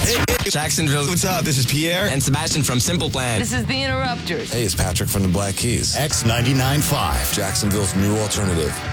Jacksonville. What's up? This is Pierre. And Sebastian from Simple Plan. This is The Interrupters. Hey, it's Patrick from the Black Keys. X99.5. Jacksonville's new alternative.